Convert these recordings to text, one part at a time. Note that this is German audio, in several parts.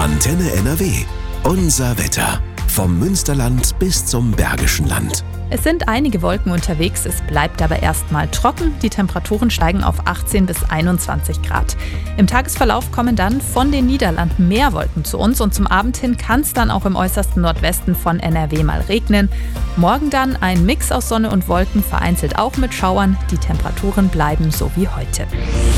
Antenne NRW. Unser Wetter. Vom Münsterland bis zum Bergischen Land. Es sind einige Wolken unterwegs, es bleibt aber erstmal trocken. Die Temperaturen steigen auf 18 bis 21 Grad. Im Tagesverlauf kommen dann von den Niederlanden mehr Wolken zu uns und zum Abend hin kann es dann auch im äußersten Nordwesten von NRW mal regnen. Morgen dann ein Mix aus Sonne und Wolken, vereinzelt auch mit Schauern. Die Temperaturen bleiben so wie heute.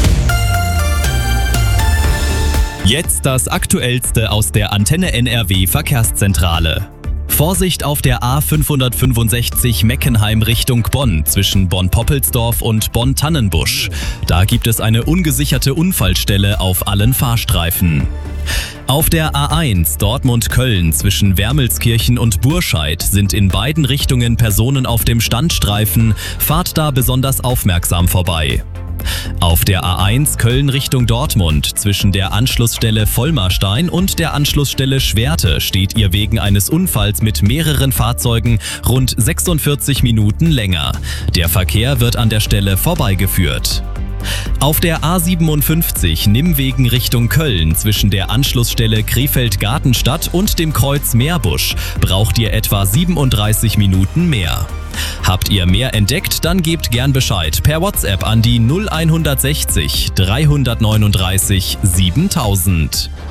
Jetzt das Aktuellste aus der Antenne NRW Verkehrszentrale. Vorsicht auf der A565 Meckenheim Richtung Bonn zwischen Bonn-Poppelsdorf und Bonn-Tannenbusch. Da gibt es eine ungesicherte Unfallstelle auf allen Fahrstreifen. Auf der A1 Dortmund-Köln zwischen Wermelskirchen und Burscheid sind in beiden Richtungen Personen auf dem Standstreifen. Fahrt da besonders aufmerksam vorbei. Auf der A1 Köln Richtung Dortmund zwischen der Anschlussstelle Vollmarstein und der Anschlussstelle Schwerte steht ihr wegen eines Unfalls mit mehreren Fahrzeugen rund 46 Minuten länger. Der Verkehr wird an der Stelle vorbeigeführt. Auf der A57 Nimwegen Richtung Köln zwischen der Anschlussstelle Krefeld-Gartenstadt und dem Kreuz Meerbusch braucht ihr etwa 37 Minuten mehr. Habt ihr mehr entdeckt, dann gebt gern Bescheid per WhatsApp an die 0160 339 7000.